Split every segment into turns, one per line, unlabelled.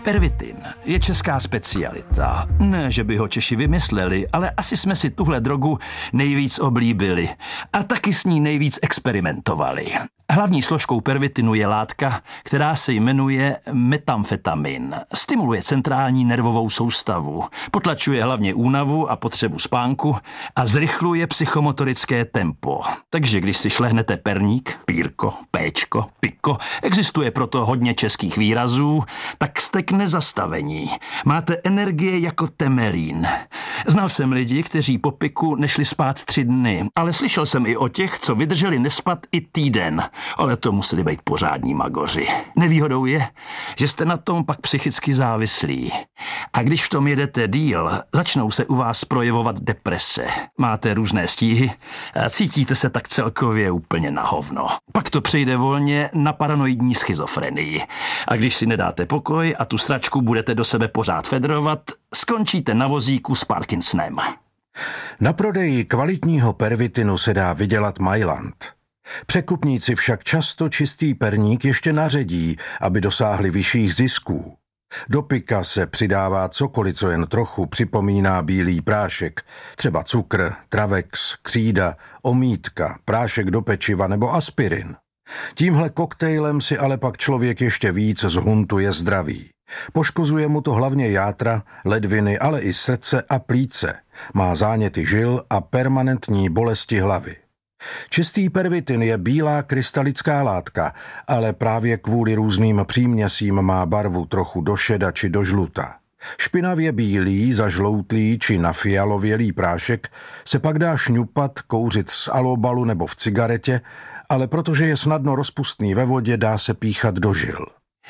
Pervitin je česká specialita. Ne, že by ho Češi vymysleli, ale asi jsme si tuhle drogu nejvíc oblíbili a taky s ní nejvíc experimentovali. Hlavní složkou pervitinu je látka, která se jmenuje metamfetamin. Stimuluje centrální nervovou soustavu, potlačuje hlavně únavu a potřebu spánku a zrychluje psychomotorické tempo. Takže když si šlehnete perník, pírko, péčko, piko, existuje proto hodně českých výrazů, tak jste k nezastavení. Máte energie jako temelín. Znal jsem lidi, kteří po piku nešli spát 3 dny, ale slyšel jsem i o těch, co vydrželi nespat i týden. Ale to museli být pořádní magoři. Nevýhodou je, že jste na tom pak psychicky závislí. A když v tom jedete díl, začnou se u vás projevovat deprese. Máte různé stíhy a cítíte se tak celkově úplně na hovno. Pak to přejde volně na paranoidní schizofrenii. A když si nedáte pokoj a tu sračku budete do sebe pořád fedrovat, skončíte na vozíku s Parkinsonem.
Na prodeji kvalitního pervitinu se dá vydělat majlant. Překupníci však často čistý perník ještě naředí, aby dosáhli vyšších zisků. Do pika se přidává cokoliv, co jen trochu připomíná bílý prášek, třeba cukr, travex, křída, omítka, prášek do pečiva nebo aspirin. Tímhle koktejlem si ale pak člověk ještě víc zhuntuje zdraví. Poškozuje mu to hlavně játra, ledviny, ale i srdce a plíce. Má záněty žil a permanentní bolesti hlavy. Čistý pervitin je bílá krystalická látka, ale právě kvůli různým příměsím má barvu trochu do šeda či do žluta. Špinavě bílý, zažloutlý či nafialovělý prášek se pak dá šňupat, kouřit z alobalu nebo v cigaretě, ale protože je snadno rozpustný ve vodě, dá se píchat do žil.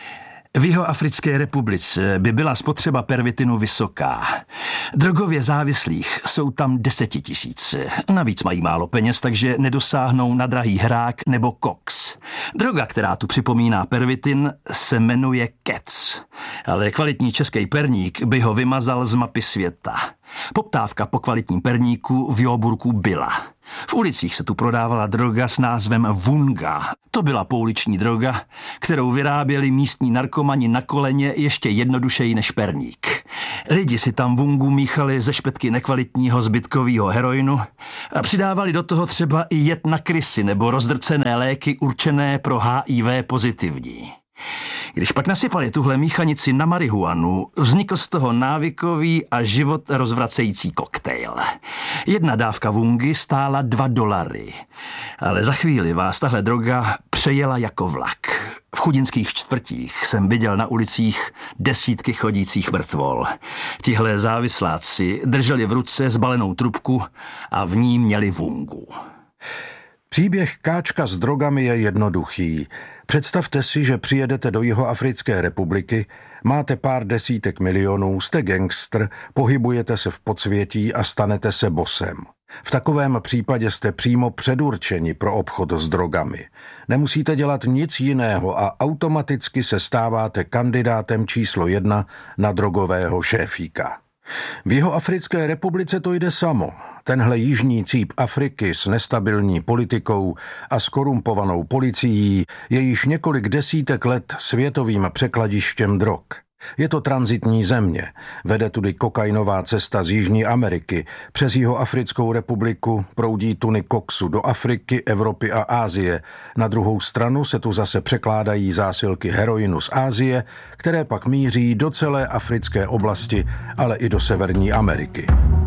V Jihoafrické republice by byla spotřeba pervitinu vysoká. Drogově závislých jsou tam 10 000. Navíc mají málo peněz, takže nedosáhnou na drahý hrák nebo koks. Droga, která tu připomíná pervitin, se jmenuje kec. Ale kvalitní český perník by ho vymazal z mapy světa. Poptávka po kvalitním perníku v Joburku byla. V ulicích se tu prodávala droga s názvem Vunga. To byla pouliční droga, kterou vyráběli místní narkomani na koleně ještě jednodušeji než perník. Lidi si tam Vungu míchali ze špetky nekvalitního zbytkového heroinu a přidávali do toho třeba i jed na krysy nebo rozdrcené léky určené pro HIV pozitivní. Když pak nasypali tuhle míchanici na marihuanu, vznikl z toho návykový a život rozvracející koktejl. 1 dávka Vungy stála $2, ale za chvíli vás tahle droga přejela jako vlak. V chudinských čtvrtích jsem viděl na ulicích desítky chodících mrtvol. Tihle závisláci drželi v ruce zbalenou trubku a v ní měli Vungu.
Příběh káčka s drogami je jednoduchý. Představte si, že přijedete do Jihoafrické republiky, máte pár desítek milionů, jste gangster, pohybujete se v podsvětí a stanete se bosem. V takovém případě jste přímo předurčeni pro obchod s drogami. Nemusíte dělat nic jiného a automaticky se stáváte kandidátem číslo 1 na drogového šéfíka. V Jihoafrické republice to jde samo. Tenhle jižní cíp Afriky s nestabilní politikou a skorumpovanou policií je již několik desítek let světovým překladištěm drog. Je to tranzitní země. Vede tudy kokainová cesta z Jižní Ameriky. Přes Jihoafrickou republiku proudí tuny koksu do Afriky, Evropy a Asie. Na druhou stranu se tu zase překládají zásilky heroinu z Asie, které pak míří do celé africké oblasti, ale i do Severní Ameriky.